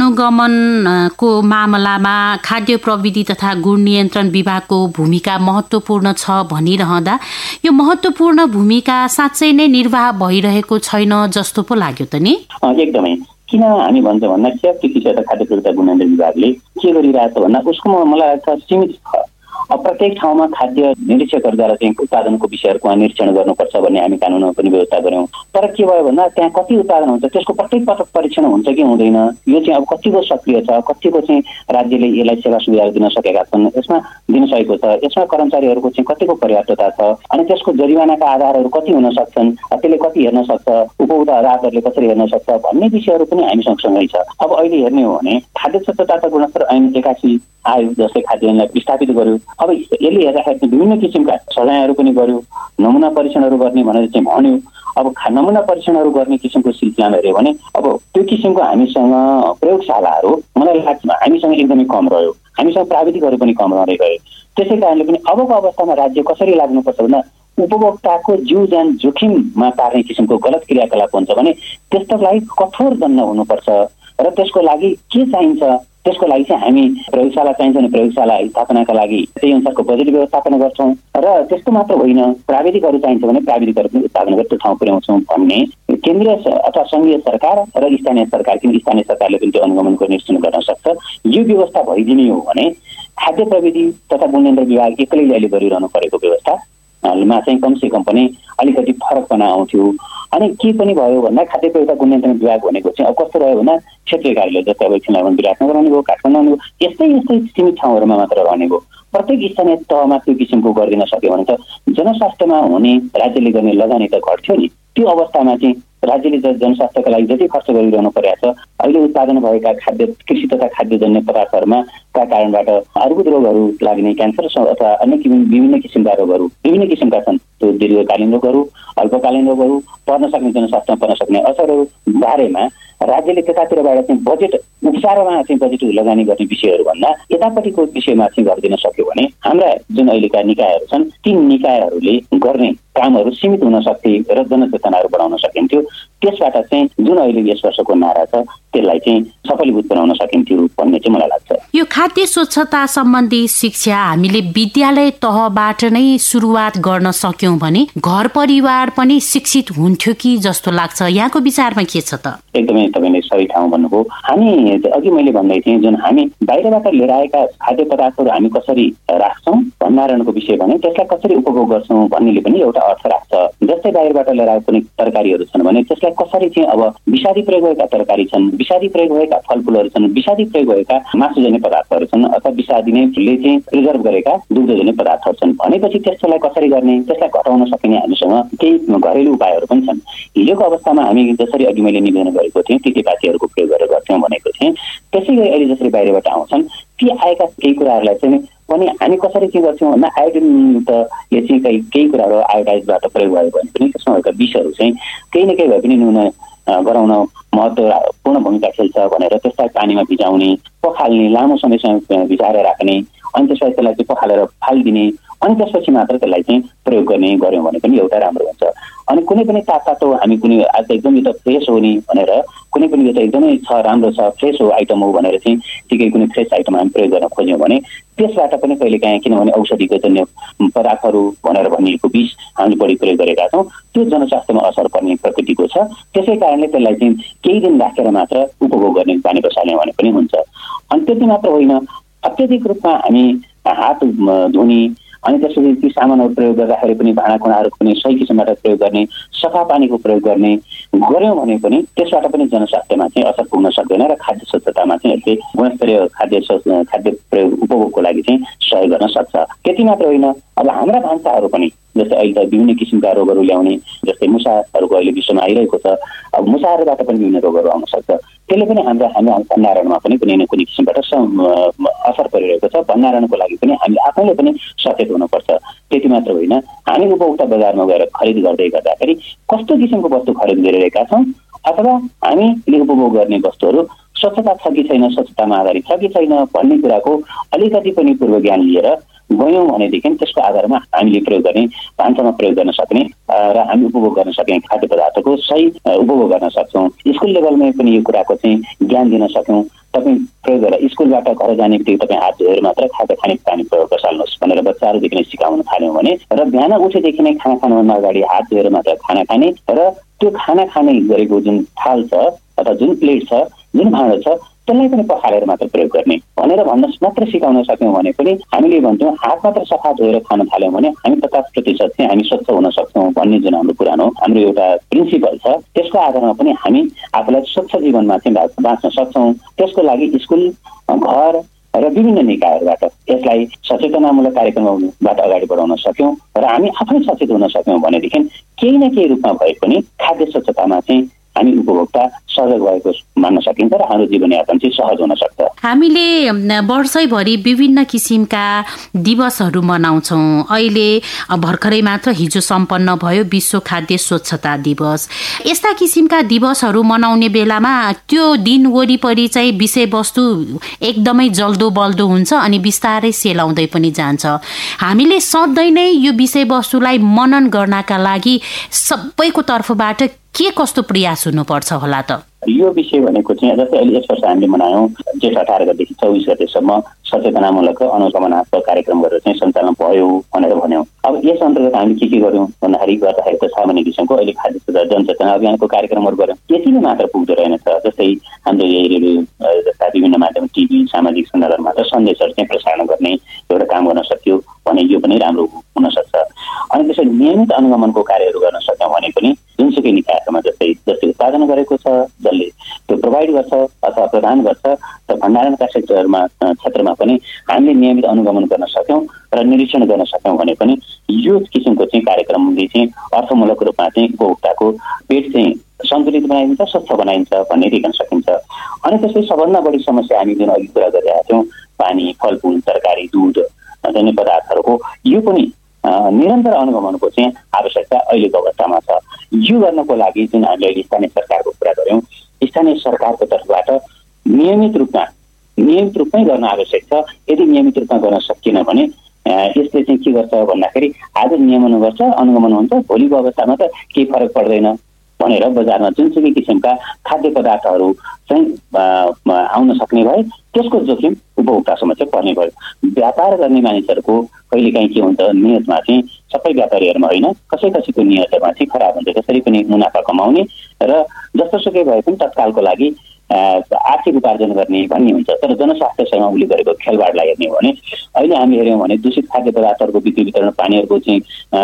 अनुगमनको मामलामा खाद्य प्रविधि तथा गुण नियन्त्रण विभागको भूमिका महत्वपूर्ण छ भनिरहँदा यो महत्वपूर्ण भूमिका साँच्चै नै निर्वाह भइरहेको छैन जस्तो पो लाग्यो त नि? एकदमै। किन हामी भन्छौँ भन्दा खाद्य प्रविधि गुण नियन्त्रण विभागले के गरिरहेछ भन्दा उसको मलाई लाग्छ सीमित छ। अब प्रत्येक ठाउँमा खाद्य निरीक्षकहरूद्वारा चाहिँ उत्पादनको विषयहरूमा निरीक्षण गर्नुपर्छ भन्ने हामी कानुनमा पनि व्यवस्था गर्यौँ। तर के भयो भन्दा त्यहाँ कति उत्पादन हुन्छ त्यसको प्रत्येक पटक परीक्षण हुन्छ कि हुँदैन, यो चाहिँ अब कतिको सक्रिय छ, कतिको चाहिँ राज्यले यसलाई सेवा सुविधाहरू दिन सकेका छन्, यसमा दिन सकेको छ, यसमा कर्मचारीहरूको चाहिँ कतिको पर्याप्तता छ, अनि त्यसको जरिवानाका आधारहरू कति हुन सक्छन्, त्यसले कति हेर्न सक्छ, उपभोक्ता आधारहरूले कसरी हेर्न सक्छ भन्ने विषयहरू पनि हामी सँगसँगै छ। अब अहिले हेर्ने हो भने खाद्य स्वच्छता तथा गुणस्तर ऐन 81 आयो जसले खाद्यान्नलाई विस्थापित गर्यो। अब यसले हेर्दाखेरि विभिन्न किसिमका सजायहरू पनि गर्यो, नमुना परीक्षणहरू गर्ने भनेर चाहिँ भन्यो। अब नमुना परीक्षणहरू गर्ने किसिमको सिलसिलामा हेऱ्यो भने अब त्यो किसिमको हामीसँग प्रयोगशालाहरू मलाई लाग्छ हामीसँग एकदमै कम रह्यो, हामीसँग प्राविधिकहरू पनि कम रहँदै गयो। त्यसै कारणले पनि अबको अवस्थामा राज्य कसरी लाग्नुपर्छ भन्दा उपभोक्ताको जीव ज्यान जोखिममा पार्ने किसिमको गलत क्रियाकलाप हुन्छ भने त्यसको लागि कठोर दण्ड हुनुपर्छ र त्यसको लागि के चाहिन्छ त्यसको लागि चाहिँ हामी प्रयोगशाला चाहिन्छ भने प्रयोगशाला स्थापनाका लागि त्यही अनुसारको बजेट व्यवस्थापन गर्छौँ र त्यस्तो मात्र होइन प्राविधिकहरू चाहिन्छ भने प्राविधिकहरू पनि उत्पादन गरेर त्यो ठाउँ पुर्याउँछौँ भन्ने केन्द्रीय अथवा सङ्घीय सरकार र स्थानीय सरकार किन स्थानीय सरकारले पनि त्यो अनुगमनको निरीक्षण गर्न सक्छ। यो व्यवस्था भइदिने हो भने खाद्य प्रविधि तथा गुणनियन्त्रण विभाग एक्लैले अहिले गरिरहनु परेको व्यवस्थामा चाहिँ कमसेकम पनि अलिकति फरकपना आउँथ्यो। अनि के पनि भयो भन्दा खाद्य प्रयोगता गुणनियन्त्रण विभाग भनेको चाहिँ अब कस्तो रह्यो भन्दा क्षेत्रीय कार्यालय जस्तै अब एकछिन विराटनगर रहने भयो, काठमाडौँ रहने भयो, यस्तै सीमित ठाउँहरूमा मात्र रहने भयो। प्रत्येक स्थानीय तहमा त्यो किसिमको गरिदिन सक्यो भने त जनस्वास्थ्यमा हुने राज्यले गर्ने लगानी त घट्थ्यो नि। त्यो अवस्थामा चाहिँ राज्यले जनस्वास्थ्यका लागि जति खर्च गरिरहनु परेको छ अहिले उत्पादन भएका खाद्य कृषि तथा खाद्यजन्य पदार्थहरूमा का कारणबाट अर्बुद रोगहरू लाग्ने क्यान्सर अथवा अन्य विभिन्न किसिमका रोगहरू विभिन्न किसिमका छन्। त्यो दीर्घकालीन रोगहरू, अल्पकालीन रोगहरू, पर्न सक्ने जनस्वास्थ्यमा पर्न सक्ने असरहरू बारेमा राज्यले त्यतातिरबाट चाहिँ बजेट उपचारमा चाहिँ बजेट लगानी गर्ने विषयहरू भन्दा यतापट्टिको विषयमा चाहिँ गरिदिन सक्यो भने हाम्रा जुन अहिलेका निकायहरू छन् ती निकायहरूले गर्ने कामहरू सीमित हुन सक्थे र जनचेतनाहरू बढाउन सकिन्थ्यो। त्यसबाट चाहिँ जुन अहिले यस वर्षको नारा छ त्यसलाई चाहिँ सफलीभूत बनाउन सकिन्थ्यो भन्ने चाहिँ मलाई लाग्छ। यो खाद्य स्वच्छता सम्बन्धी शिक्षा हामीले विद्यालय तहबाट नै सुरुवात गर्न सक्यौं भने घर परिवार पनि शिक्षित हुन्थ्यो कि जस्तो लाग्छ। यहाँको विचारमा के छ त? एकदमै तपाईँले सही ठाउँ भन्नुभयो। हामी अघि मैले भन्दै थिएँ जुन हामी बाहिरबाट लिएर आएका खाद्य पदार्थहरू हामी कसरी राख्छौँ भण्डारणको विषय भने त्यसलाई कसरी उपभोग गर्छौँ भन्नेले पनि एउटा अर्थ राख्छ। जस्तै बाहिरबाट लिएर आएको कुनै तरकारीहरू छन् भने त्यसलाई कसरी चाहिँ अब विषादी प्रयोग भएका तरकारी छन्, विषादी प्रयोग भएका फलफुलहरू छन्, विषादी प्रयोग भएका मासुजन्य पदार्थहरू छन् अथवा विषादी नैले चाहिँ प्रिजर्भ गरेका दुग्धजन्य पदार्थहरू छन् भनेपछि त्यसलाई कसरी गर्ने, त्यसलाई घटाउन सकिने हामीसँग केही घरेलु उपायहरू पनि छन्। हिजोको अवस्थामा हामी जसरी अघि मैले निवेदन गरेको थिएँ तितेपातीहरूको प्रयोग गरेर गर्थ्यौँ भनेको थिएँ, त्यसै गरी अहिले जसरी बाहिरबाट आउँछन् ती आएका केही कुराहरूलाई चाहिँ पनि हामी कसरी के गर्छौँ भन्दा आयोडिन त यो चाहिँ केही कुराहरू आयोडाइजबाट प्रयोग भयो भने पनि त्यसमा भएका विषहरू चाहिँ केही न केही भए पनि न्यून गराउन महत्त्वपूर्ण भूमिका खेल्छ भनेर त्यसलाई पानीमा भिजाउने, पखाल्ने, लामो समयसम्म भिजाएर राख्ने, अनि त्यसपछि त्यसलाई चाहिँ पखालेर फालिदिने, अनि त्यसपछि मात्र त्यसलाई चाहिँ प्रयोग गर्ने गऱ्यौँ भने पनि एउटा राम्रो हुन्छ। अनि कुनै पनि तातो हामी कुनै आज एकदम यो त फ्रेस हो नि भनेर कुनै पनि यो त एकदमै छ राम्रो छ फ्रेस हो आइटम हो भनेर चाहिँ ठिकै कुनै फ्रेस आइटम हामी प्रयोग गर्न खोज्यौँ भने त्यसबाट पनि कहिलेकाहीँ किनभने औषधिको जन्य पदार्थहरू भनेर भनिएको विष हामीले बढी प्रयोग गरेका छौँ, त्यो जनस्वास्थ्यमा असर पर्ने प्रकृतिको छ। त्यसै कारणले त्यसलाई चाहिँ केही दिन राखेर मात्र उपभोग गर्ने बानी बसाल्यौँ भने पनि हुन्छ। अनि त्यति मात्र होइन, अत्याधिक रूपमा हामी हात धुने अनि त्यसपछि ती सामानहरू प्रयोग गर्दाखेरि पनि भाँडाकुँडाहरूको पनि सही किसिमबाट प्रयोग गर्ने, सफा पानीको प्रयोग गर्ने गऱ्यौँ भने पनि त्यसबाट पनि जनस्वास्थ्यमा चाहिँ असर पुग्न सक्दैन र खाद्य स्वच्छतामा चाहिँ यसले गुणस्तरीय खाद्य प्रयोग उपभोगको लागि चाहिँ सहयोग गर्न सक्छ। त्यति मात्र होइन, अब हाम्रा भान्साहरू पनि जस्तै अहिले त विभिन्न किसिमका रोगहरू ल्याउने जस्तै मुसाहरूको अहिले विश्वमा आइरहेको छ, अब मुसाहरूबाट पनि विभिन्न रोगहरू आउन सक्छ। त्यसले पनि हाम्रो भण्डारणमा पनि कुनै न कुनै किसिमबाट असर परिरहेको छ। भण्डारणको लागि पनि हामी आफैले पनि सचेत हुनुपर्छ। त्यति मात्र होइन, हामी उपभोक्ता बजारमा गएर खरिद गर्दै गर्दाखेरि कस्तो किसिमको वस्तु खरिद गरिरहेका छौँ अथवा हामीले उपभोग गर्ने वस्तुहरू स्वच्छता छ कि छैन, स्वच्छतामा आधारित छ कि छैन भन्ने कुराको अलिकति पनि पूर्व ज्ञान लिएर गयौँ भनेदेखि त्यसको आधारमा हामीले प्रयोग गर्ने भान्सामा प्रयोग गर्न सक्ने र हामी उपभोग गर्न सक्ने खाद्य पदार्थको सही उपभोग गर्न सक्छौँ। स्कुल लेभलमै पनि यो कुराको चाहिँ ज्ञान दिन सक्यौँ। तपाईँ प्रयोग गरेर स्कुलबाट घर जाने बित्तिकै तपाईँ हात धोएर मात्र खाने पानी प्रयोग बसाल्नुहोस् भनेर बच्चाहरूदेखि नै सिकाउन थाल्यौँ भने र बिहान उठेदेखि नै खाना खानुभन्दा अगाडि हात धोएर मात्र खाना खाने र त्यो खाना खाने गरेको जुन थाल छ अथवा जुन प्लेट छ, जुन भाँडो छ त्यसलाई पनि पखालेर मात्र प्रयोग गर्ने भनेर भन्न मात्र सिकाउन सक्यौँ भने पनि हामीले भन्छौँ हात मात्र सफा धोएर खान थाल्यौँ भने हामी 50% चाहिँ हामी स्वच्छ हुन सक्छौँ भन्ने जुन हाम्रो पुरानो हाम्रो एउटा प्रिन्सिपल छ त्यसको आधारमा पनि हामी आफूलाई स्वच्छ जीवनमा चाहिँ बाँच्न सक्छौँ। त्यसको लागि स्कुल, घर र विभिन्न निकायहरूबाट यसलाई सचेतनामूलक कार्यक्रमबाट अगाडि बढाउन सक्यौँ र हामी आफै सचेत हुन सक्यौँ भनेदेखि केही न केही रूपमा भए पनि खाद्य स्वच्छतामा चाहिँ हामी उपभोक्ता सजग भएको मान्न सकिन्छ र हाम्रो जीवनयापन चाहिँ सहज हुन सक्छ। हामीले वर्षैभरि विभिन्न किसिमका दिवसहरू मनाउँछौँ। अहिले भर्खरै मात्र हिजो सम्पन्न भयो विश्व खाद्य स्वच्छता दिवस। यस्ता किसिमका दिवसहरू मनाउने बेलामा त्यो दिन वरिपरि चाहिँ विषयवस्तु एकदमै जल्दो बल्दो हुन्छ अनि बिस्तारै सेलाउँदै पनि जान्छ। हामीले सधैँ नै यो विषयवस्तुलाई मनन गर्नका लागि सबैको तर्फबाट के कस्तो प्रयास हुनुपर्छ होला त? यो विषय भनेको चाहिँ जस्तै अहिले यस वर्ष हामीले मनायौँ जेठ 18 गतेदेखि 24 गतेसम्म सचेतनामूलक अनुगमनात्मक कार्यक्रम गरेर चाहिँ सञ्चालन भयो भनेर भन्यौँ। अब यस अन्तर्गत हामीले के गर्यौँ भन्दाखेरि गर्दाखेरि त सामान्य किसिमको अहिले खाद्य सुरक्षा जनचेतना अभियानको कार्यक्रमहरू गर्यौँ। यतिले मात्र पुग्दो रहेनछ। जस्तै हाम्रो यही रेडियो जस्ता विभिन्न माध्यम टिभी सामाजिक सञ्जालहरूमा त सन्देशहरू चाहिँ प्रसारण गर्ने एउटा काम गर्न सक्यो भने यो पनि राम्रो हुनसक्छ। अनि त्यसरी नियमित अनुगमनको कार्यहरू गर्न सक्यौँ भने पनि जुनसुकै निकायहरूमा जस्तै उत्पादन गरेको छ जसले त्यो प्रोभाइड गर्छ अथवा प्रदान गर्छ र भण्डारणका क्षेत्रमा पनि हामीले नियमित अनुगमन गर्न सक्यौँ र निरीक्षण गर्न सक्यौँ भने पनि यो किसिमको चाहिँ कार्यक्रमले चाहिँ अर्थमूलक रूपमा चाहिँ उपभोक्ताको पेट चाहिँ सन्तुलित बनाइन्छ, स्वस्थ बनाइन्छ भन्ने देख्न सकिन्छ। अनि त्यसपछि सबभन्दा बढी समस्या हामी जुन अघि कुरा गरिरहेका थियौँ पानी, फलफुल, तरकारी, दुध जन्य पदार्थहरूको यो पनि निरन्तर अनुगमनको चाहिँ आवश्यकता अहिलेको अवस्थामा छ। यो गर्नको लागि जुन हामीले अहिले स्थानीय सरकारको कुरा गऱ्यौँ, स्थानीय सरकारको तर्फबाट नियमित रूपमै गर्न आवश्यक छ। यदि नियमित रूपमा गर्न सकिएन भने यसले चाहिँ के गर्छ भन्दाखेरि आज नियमन गर्छ, अनुगमन हुन्छ, भोलिको अवस्थामा त केही फरक पर्दैन भनेर बजारमा जुनसुकै किसिमका खाद्य पदार्थहरू चाहिँ आउन सक्ने भए त्यसको जोखिम उपभोक्तासम्म चाहिँ पर्ने भयो। व्यापार गर्ने मानिसहरूको कहिलेकाहीँ के हुन्छ नियतमा चाहिँ सबै व्यापारीहरूमा होइन कसैको नियतमा चाहिँ खराब हुन्छ। कसरी पनि मुनाफा कमाउने र जस्तोसुकै भए पनि तत्कालको लागि आर्थिक उपार्जन गर्ने भन्ने हुन्छ। तर जनस्वास्थ्यसँग उसले गरेको खेलवाडलाई हेर्ने हो भने अहिले हामी हेऱ्यौँ भने दूषित खाद्य पदार्थहरूको बिक्री वितरण, पानीहरूको चाहिँ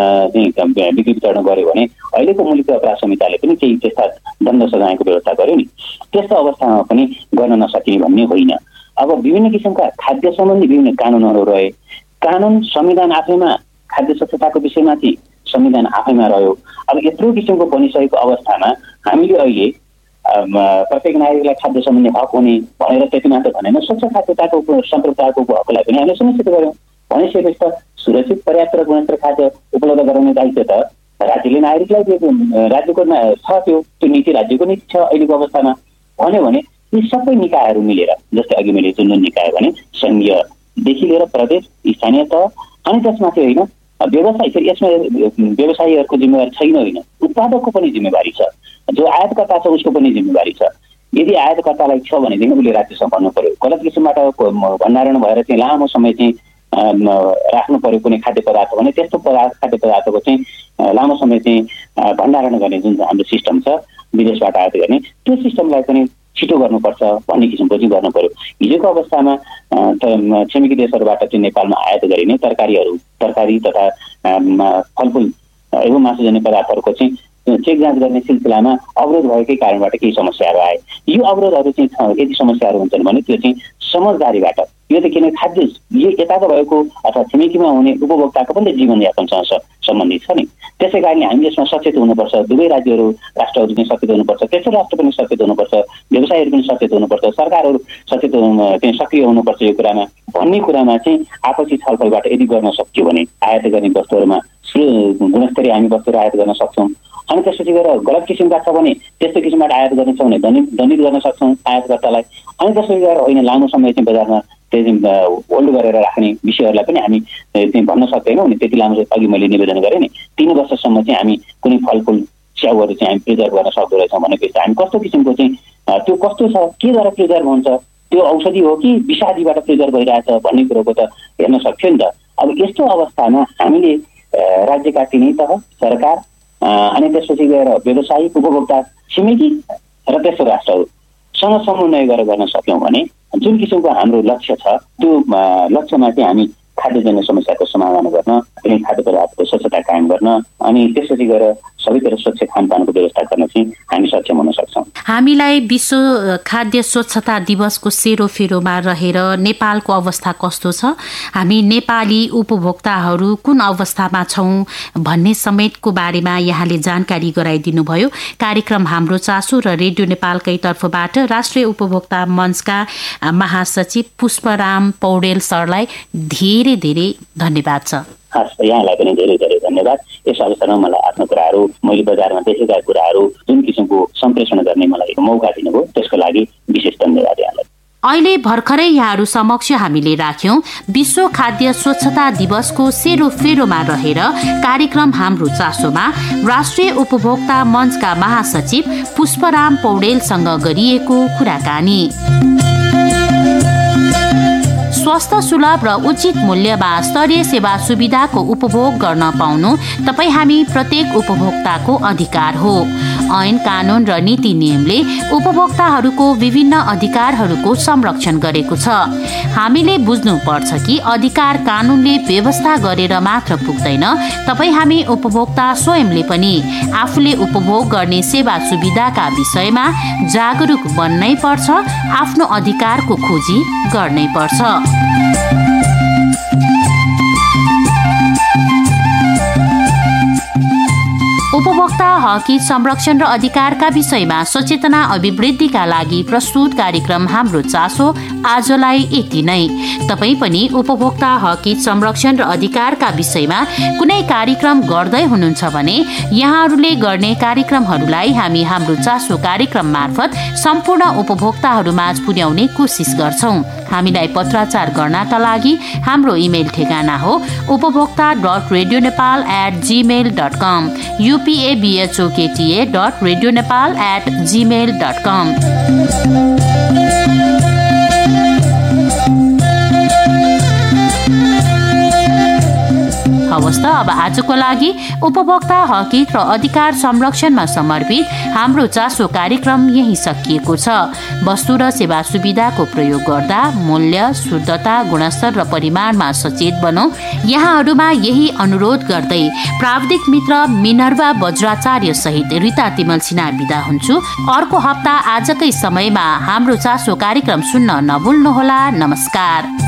बिक्री वितरण गर्यो भने अहिलेको मुलुकी अपराध संहिताले पनि केही त्यस्ता दण्ड सजायको व्यवस्था गर्यो नि। त्यस्तो अवस्थामा पनि गर्न नसकिने भन्ने होइन। अब विभिन्न किसिमका खाद्य सम्बन्धी विभिन्न कानुनहरू रहे। कानुन संविधान आफैमा खाद्य स्वच्छताको विषयमा चाहिँ संविधान आफैमा रह्यो। अब यत्रो किसिमको बनिसकेको अवस्थामा हामीले अहिले प्रत्येक नागरिकलाई खाद्य सम्बन्धी हक हुने भनेर त्यति मात्र भनेन, स्वच्छ खाद्यताको सम्प्रदायको हकलाई पनि हामीले सुनिश्चित गऱ्यौँ। भनिसकेपछि त सुरक्षित, पर्याप्त र गुणस्तर खाद्य उपलब्ध गराउने दायित्व त राज्यले नागरिकलाई दिएको, राज्यको छ त्यो नीति राज्यको नीति छ अहिलेको अवस्थामा। भन्यो भने यी सबै निकायहरू मिलेर, जस्तै अघि मैले जुन निकाय भने संघीयदेखि लिएर प्रदेश, स्थानीय तह, अनि त्यसमाथि होइन व्यवसाय, फेरि यसमा व्यवसायीहरूको जिम्मेवारी छैन होइन, उत्पादकको पनि जिम्मेवारी छ, जो आयातकर्ता छ उसको पनि जिम्मेवारी छ। यदि आयातकर्तालाई छ भनेदेखि उसले राज्यसँग भन्नु पर्यो। गलत किसिमबाट भण्डारण भएर चाहिँ लामो समय चाहिँ राख्नु पर्यो कुनै खाद्य पदार्थ भने त्यस्तो खाद्य पदार्थको चाहिँ लामो समय चाहिँ भण्डारण गर्ने जुन हाम्रो सिस्टम छ विदेशबाट आयात गर्ने, त्यो सिस्टमलाई पनि छिटो गर्नुपर्छ भन्ने किसिमको चाहिँ गर्नु पर्यो। हिजोको अवस्थामा छिमेकी देशहरूबाट चाहिँ नेपालमा आयात गरिने तरकारी तथा फलफुल एवं मासुजन्य पदार्थहरूको चाहिँ चेक जाँच गर्ने सिलसिलामा अवरोध भएकै कारणबाट केही समस्याहरू आए। यो अवरोधहरू चाहिँ यदि समस्याहरू हुन्छन् भने त्यो चाहिँ समझदारीबाट, यो त किन खाद्य यताको भएको अथवा छिमेकीमा हुने उपभोक्ताको पनि जीवनयापनसँग सम्बन्धित छ नि। त्यसै कारणले हामी यसमा सचेत हुनुपर्छ। दुवै राज्यहरू, राष्ट्रहरू पनि सचेत हुनुपर्छ, तेस्रो राष्ट्र पनि सचेत हुनुपर्छ, व्यवसायीहरू पनि सचेत हुनुपर्छ, सरकारहरू सचेत चाहिँ सक्रिय हुनुपर्छ यो कुरामा भन्ने कुरामा चाहिँ आपसी छलफलबाट यदि गर्न सक्यो भने आयात गर्ने वस्तुहरूमा गुणस्तरीय हामी वस्तुहरू आयात गर्न सक्छौँ। अनि त्यसपछि गएर गलत किसिमका छ भने त्यस्तो किसिमबाट आयात गर्नेछौँ भने दण्डित गर्न सक्छौँ आयातकर्तालाई। अनि त्यसपछि गएर होइन लामो समय चाहिँ बजारमा त्यो होल्ड गरेर राख्ने विषयहरूलाई पनि हामी चाहिँ भन्न सक्दैनौँ नि। त्यति लामो अघि मैले निवेदन गरेँ नि 3 वर्षसम्म चाहिँ हामी कुनै फलफुल च्याउहरू चाहिँ हामी प्रिजर्भ गर्न सक्दो रहेछौँ भनेपछि हामी कस्तो किसिमको चाहिँ त्यो कस्तो छ, केद्वारा प्रिजर्भ हुन्छ, त्यो औषधि हो कि विषादीबाट प्रिजर्भ भइरहेछ भन्ने कुरोको त हेर्न सक्थ्यो नि त। अब यस्तो अवस्थामा हामीले राज्यका तिनै तह, सरकार अनि त्यसपछि गएर व्यवसायिक, उपभोक्ता, छिमेकी र तेस्रो राष्ट्रहरूसँग समन्वय गरेर गर्न सक्यौँ भने जुन किसिमको हाम्रो लक्ष्य छ त्यो लक्ष्यमा चाहिँ हामी खाद्यजन्य समस्याको समाधान गर्न, कुनै खाद्य पदार्थको स्वच्छता कायम गर्न अनि त्यसपछि गएर सबैतिर स्वच्छ खानपानको व्यवस्था गर्न चाहिँ हामी सक्षम हुन सक्छौँ। हामीलाई विश्व खाद्य स्वच्छता दिवसको सेरोफेरोमा रहेर नेपालको अवस्था कस्तो छ, हामी नेपाली उपभोक्ताहरू कुन अवस्थामा छौँ भन्ने समेतको बारेमा यहाँले जानकारी गराइदिनु भयो। कार्यक्रम हाम्रो चासो र रेडियो नेपालकै तर्फबाट राष्ट्रिय उपभोक्ता मञ्चका महासचिव पुष्पराम पौडेल सरलाई धेरै धेरै धन्यवाद छ। हस्, यहाँलाई पनि धेरै धेरै धन्यवाद। यस अवसरमा मलाई आफ्नो कुराहरू, मैले बजारमा देखेका कुराहरू जुन किसिमको सम्प्रेषण गर्ने मलाई मौका दिनुभयो त्यसको लागि विशेष धन्यवाद यहाँलाई। अहिले भर्खरै यहाँहरू समक्ष हामीले राख्यौं विश्व खाद्य स्वच्छता दिवसको सेरोफेरोमा रहेर कार्यक्रम हाम्रो चासोमा राष्ट्रिय उपभोक्ता मञ्चका महासचिव पुष्पराम पौडेलसँग गरिएको कुराकानी। स्वस्थ, सुलभ र उचित मूल्यमा स्तरीय सेवा सुविधाको उपभोग गर्न पाउनु तपाईँ हामी प्रत्येक उपभोक्ताको अधिकार हो। ऐन, कानून र नीति नियमले उपभोक्ताहरूको विभिन्न अधिकारहरूको संरक्षण गरेको छ। हामीले बुझ्नुपर्छ कि अधिकार कानूनले व्यवस्था गरेर मात्र पुग्दैन, तपाईँ हामी उपभोक्ता स्वयंले पनि आफूले उपभोग गर्ने सेवा सुविधाका विषयमा जागरुक बन्नै पर्छ, आफ्नो अधिकारको खोजी गर्नै पर्छ। उपभोक्ता हक संरक्षण र अधिकारका विषयमा सचेतना अभिवृद्धिका लागि प्रस्तुत कार्यक्रम हाम्रो चासो आजलाई यति नै। तपाईँ पनि उपभोक्ता हक संरक्षण र अधिकारका विषयमा कुनै कार्यक्रम गर्दै हुनुहुन्छ भने यहाँहरूले गर्ने कार्यक्रमहरूलाई हामी हाम्रो चासो कार्यक्रम मार्फत सम्पूर्ण उपभोक्ताहरूमाझ पुर्याउने कोसिस गर्छौं। हामीलाई पत्राचार गर्नका लागि हाम्रो इमेल ठेगाना हो उपभोक्ता.radionepal@gmail.com upabhokta.radionepal@gmail.com। हवस् त, अब आजको लागि उपभोक्ता हक र अधिकार संरक्षणमा समर्पित हाम्रो चासो कार्यक्रम यही सकिएको छ। वस्तु र सेवा सुविधाको प्रयोग गर्दा मूल्य, शुद्धता, गुणस्तर र परिमाणमा सचेत बनौं। यहाँहरूमा यही अनुरोध गर्दै प्राविधिक मित्र मिनर्वा वज्राचार्य सहित रिता तिमल सिन्हा बिदा हुन्छु। अर्को हप्ता आजकै समयमा हाम्रो चासो कार्यक्रम सुन्न नभुल्नुहोला। नमस्कार।